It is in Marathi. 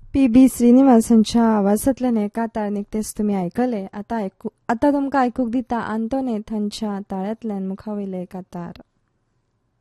पी.बी. श्रीनिवासनच्या आवाजातल्यान हे कातार निकतेच तुम्ही ऐकले. आता तुमकां ऐकूंक दिता आंतोनेथ हांच्या ताळ्यांतल्यान मुखावयले कातार.